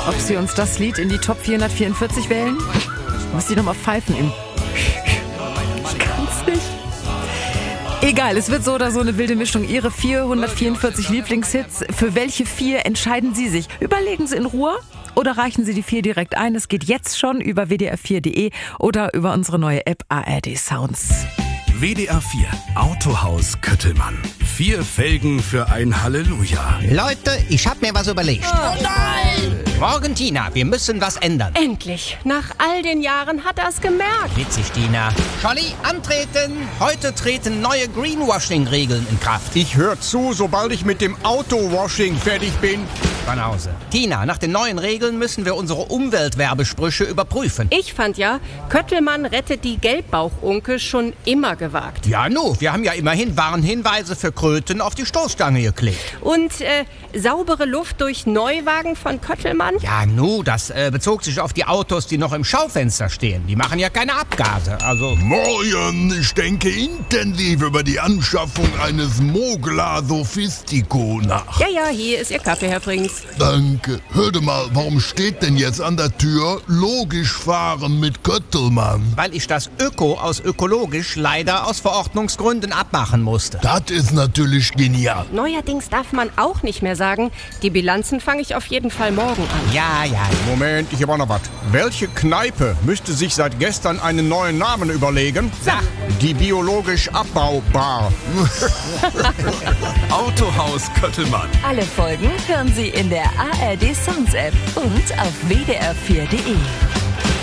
ob Sie uns das Lied in die Top 444 wählen? Muss ich nochmal pfeifen im... Ich kann's nicht. Egal, es wird so oder so eine wilde Mischung. Ihre 444 Lieblingshits. Für welche 4 entscheiden Sie sich? Überlegen Sie in Ruhe oder reichen Sie die 4 direkt ein. Es geht jetzt schon über wdr4.de oder über unsere neue App ARD Sounds. WDR 4 Autohaus Köttelmann. 4 Felgen für ein Halleluja. Leute, ich hab mir was überlegt. Oh nein! Morgen, Tina, wir müssen was ändern. Endlich! Nach all den Jahren hat er es gemerkt. Witzig, Tina. Scholli, antreten! Heute treten neue Greenwashing-Regeln in Kraft. Ich höre zu, sobald ich mit dem Autowashing fertig bin. Banause. Tina, nach den neuen Regeln müssen wir unsere Umweltwerbesprüche überprüfen. Ich fand ja, Köttelmann rettet die Gelbbauchunke schon immer gewagt. Ja, wir haben ja immerhin Warnhinweise für Kröten auf die Stoßstange geklebt. Und saubere Luft durch Neuwagen von Köttelmann? Ja, das bezog sich auf die Autos, die noch im Schaufenster stehen. Die machen ja keine Abgase, also... Morgen, ich denke intensiv über die Anschaffung eines Mogla Sophistico nach. Ja, hier ist Ihr Kaffee, Herr Frings. Danke. Hör mal, warum steht denn jetzt an der Tür logisch fahren mit Köttelmann? Weil ich das Öko aus ökologisch leider aus Verordnungsgründen abmachen musste. Das ist natürlich genial. Neuerdings darf man auch nicht mehr sagen, die Bilanzen fange ich auf jeden Fall morgen an. Ja. Moment, ich habe auch noch was. Welche Kneipe müsste sich seit gestern einen neuen Namen überlegen? Sag. Die biologisch Abbaubar. Autohaus Köttelmann. Alle Folgen hören Sie in der ARD Sounds App und auf wdr4.de.